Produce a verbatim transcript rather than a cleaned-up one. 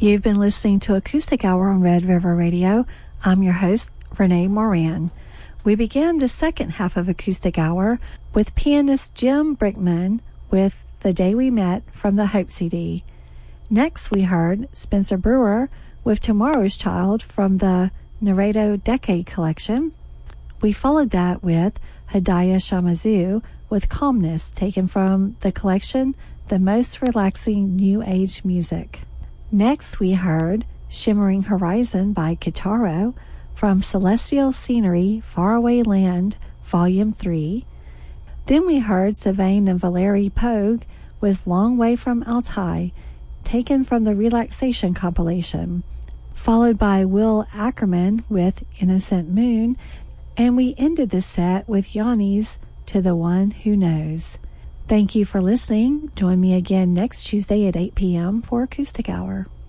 You've been listening to Acoustic Hour on Red River Radio. I'm your host, Renee Moran. We began the second half of Acoustic Hour with pianist Jim Brickman with The Day We Met from the Hope C D. Next, we heard Spencer Brewer with Tomorrow's Child from the Narado Decade Collection. We followed that with Hidayah Shamazu with Calmness, taken from the collection The Most Relaxing New Age Music. Next, we heard Shimmering Horizon by Kitaro from Celestial Scenery, Faraway Land, Volume three. Then we heard Sylvain and Valerie Pogue with Long Way from Altai, taken from the Relaxation compilation, followed by Will Ackerman with Innocent Moon, and we ended the set with Yanni's To the One Who Knows. Thank you for listening. Join me again next Tuesday at eight p.m. for Acoustic Hour.